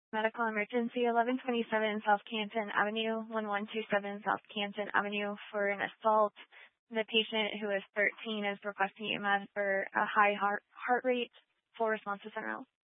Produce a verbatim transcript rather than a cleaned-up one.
Medical emergency, eleven twenty-seven South Canton Avenue, one one two seven South Canton Avenue for an assault. The patient, who is thirteen, is requesting E M S for a high heart, heart rate. Full response to center.